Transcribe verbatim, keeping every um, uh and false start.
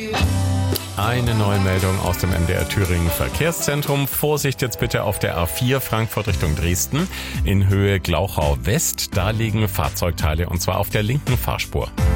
Eine neue Meldung aus dem M D R Thüringen Verkehrszentrum. Vorsicht jetzt bitte auf der A vier Frankfurt Richtung Dresden in Höhe Glauchau West. Da liegen Fahrzeugteile und zwar auf der linken Fahrspur.